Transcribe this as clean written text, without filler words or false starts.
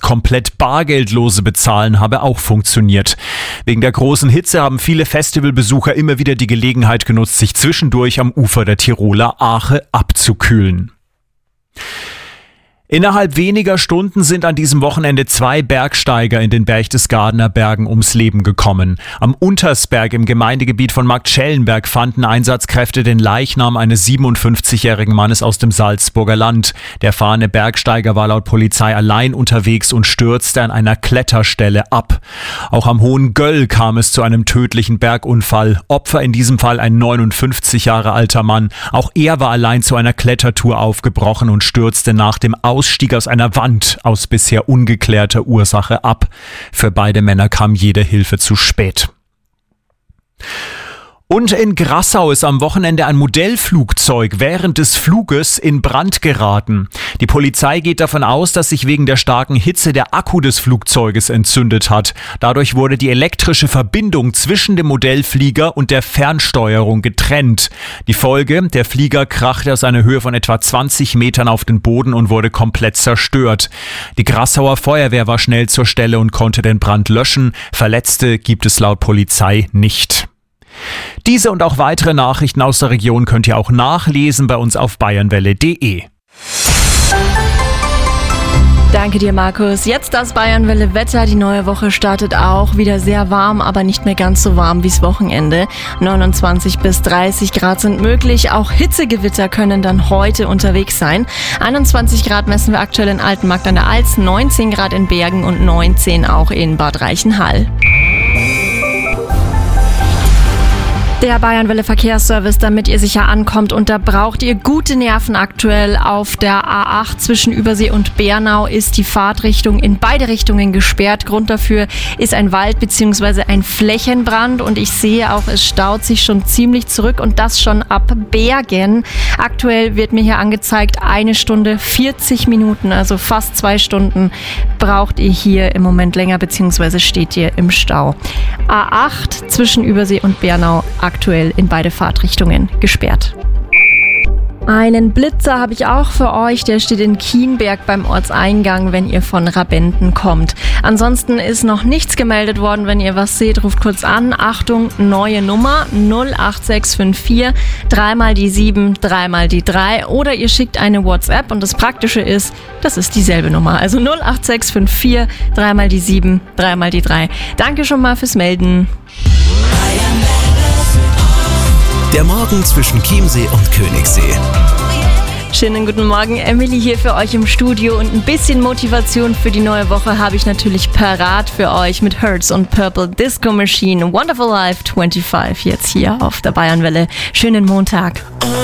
komplett bargeldlose Bezahlen habe auch funktioniert. Wegen der großen Hitze haben viele Festivalbesucher immer wieder die Gelegenheit genutzt, sich zwischendurch am Ufer der Tiroler Ache abzukühlen. Innerhalb weniger Stunden sind an diesem Wochenende 2 Bergsteiger in den Berchtesgadener Bergen ums Leben gekommen. Am Untersberg im Gemeindegebiet von Marktschellenberg fanden Einsatzkräfte den Leichnam eines 57-jährigen Mannes aus dem Salzburger Land. Der erfahrene Bergsteiger war laut Polizei allein unterwegs und stürzte an einer Kletterstelle ab. Auch am Hohen Göll kam es zu einem tödlichen Bergunfall. Opfer in diesem Fall ein 59 Jahre alter Mann. Auch er war allein zu einer Klettertour aufgebrochen und stürzte nach dem Ausstieg aus einer Wand aus bisher ungeklärter Ursache ab. Für beide Männer kam jede Hilfe zu spät. Und in Grassau ist am Wochenende ein Modellflugzeug während des Fluges in Brand geraten. Die Polizei geht davon aus, dass sich wegen der starken Hitze der Akku des Flugzeuges entzündet hat. Dadurch wurde die elektrische Verbindung zwischen dem Modellflieger und der Fernsteuerung getrennt. Die Folge: der Flieger krachte aus einer Höhe von etwa 20 Metern auf den Boden und wurde komplett zerstört. Die Grassauer Feuerwehr war schnell zur Stelle und konnte den Brand löschen. Verletzte gibt es laut Polizei nicht. Diese und auch weitere Nachrichten aus der Region könnt ihr auch nachlesen bei uns auf bayernwelle.de. Danke dir, Markus. Jetzt das Bayernwelle Wetter. Die neue Woche startet auch wieder sehr warm, aber nicht mehr ganz so warm wie's Wochenende. 29 bis 30 Grad sind möglich. Auch Hitzegewitter können dann heute unterwegs sein. 21 Grad messen wir aktuell in Altenmarkt an der Alz, 19 Grad in Bergen und 19 auch in Bad Reichenhall. Der Bayernwelle Verkehrsservice, damit ihr sicher ankommt, und da braucht ihr gute Nerven aktuell. Auf der A8 zwischen Übersee und Bernau ist die Fahrtrichtung in beide Richtungen gesperrt. Grund dafür ist ein Wald- bzw. ein Flächenbrand und ich sehe auch, es staut sich schon ziemlich zurück und das schon ab Bergen. Aktuell wird mir hier angezeigt 1 Stunde 40 Minuten, also fast 2 Stunden braucht ihr hier im Moment länger bzw. steht ihr im Stau. A8 zwischen Übersee und Bernau aktuell in beide Fahrtrichtungen gesperrt. Einen Blitzer habe ich auch für euch, der steht in Kienberg beim Ortseingang, wenn ihr von Rabenden kommt. Ansonsten ist noch nichts gemeldet worden. Wenn ihr was seht, ruft kurz an. Achtung, neue Nummer 08654 3 mal die 7 3 mal die 3 oder ihr schickt eine WhatsApp und das Praktische ist, das ist dieselbe Nummer. Also 08654 3 mal die 7 3 mal die 3. Danke schon mal fürs Melden. Der Morgen zwischen Chiemsee und Königssee. Schönen guten Morgen, Emily hier für euch im Studio und ein bisschen Motivation für die neue Woche habe ich natürlich parat für euch mit Hertz und Purple Disco Machine. Wonderful Life 25 jetzt hier auf der Bayernwelle. Schönen Montag.